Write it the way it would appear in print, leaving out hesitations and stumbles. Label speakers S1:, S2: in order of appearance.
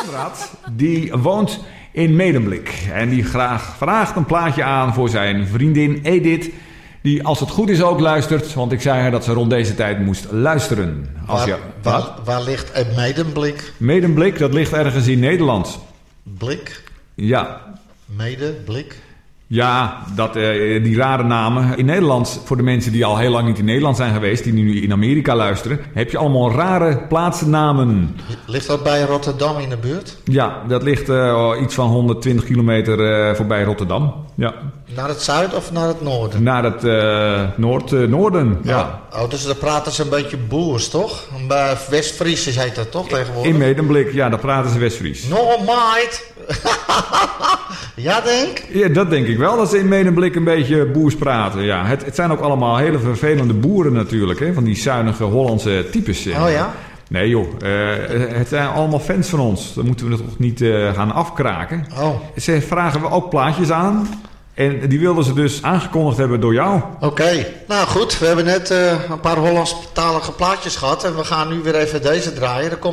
S1: Konrad, die woont in Medemblik. En die graag vraagt een plaatje aan voor zijn vriendin Edith. Die, als het goed is, ook luistert. Want ik zei haar dat ze rond deze tijd moest luisteren.
S2: Waar ligt Medemblik?
S1: Medemblik, dat ligt ergens in Nederland.
S2: Blik?
S1: Ja.
S2: Medeblik?
S1: Ja, die rare namen. In Nederland, voor de mensen die al heel lang niet in Nederland zijn geweest, die nu in Amerika luisteren, heb je allemaal rare plaatsnamen.
S2: Ligt dat bij Rotterdam in de buurt?
S1: Ja, dat ligt iets van 120 kilometer voorbij Rotterdam. Ja.
S2: Naar het zuiden of naar het noorden?
S1: Naar het noorden, ja.
S2: Oh, dus daar praten ze een beetje Boers, toch? West-Fries heet dat toch tegenwoordig?
S1: In Medemblik, ja, daar praten ze West-Fries.
S2: No, mate! Ja, denk?
S1: Ja, dat denk ik wel, dat ze in Medemblik een beetje Boers praten. Ja, het zijn ook allemaal hele vervelende boeren natuurlijk, hè, van die zuinige Hollandse types.
S2: Oh ja?
S1: Nee joh, het zijn allemaal fans van ons. Dan moeten we het toch niet gaan afkraken.
S2: Oh.
S1: Ze vragen we ook plaatjes aan. En die wilden ze dus aangekondigd hebben door jou.
S2: Oké. Nou goed, we hebben net een paar Hollandstalige plaatjes gehad. En we gaan nu weer even deze draaien.